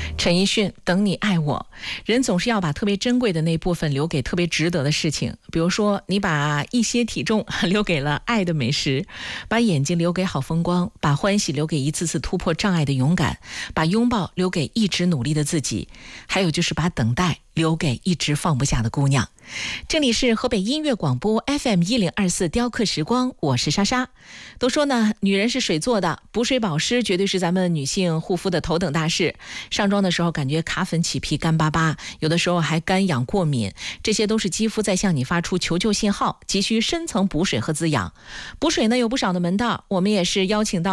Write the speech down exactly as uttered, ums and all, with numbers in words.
陈奕迅，等你爱我。人总是要把特别珍贵的那部分留给特别值得的事情，比如说你把一些体重留给了爱的美食，把眼睛留给好风光，把欢喜留给一次次突破障碍的勇敢，把拥抱留给一直努力的自己，还有就是把等待留给一直放不下的姑娘。这里是河北音乐广播 F M 一零二四雕刻时光，我是莎莎。都说呢，女人是水做的，补水保湿绝对是咱们女性护肤的头等大事。上妆的时候感觉卡粉起皮干巴巴，有的时候还干痒过敏，这些都是肌肤在向你发出求救信号，急需深层补水和滋养。补水呢有不少的门道，我们也是邀请到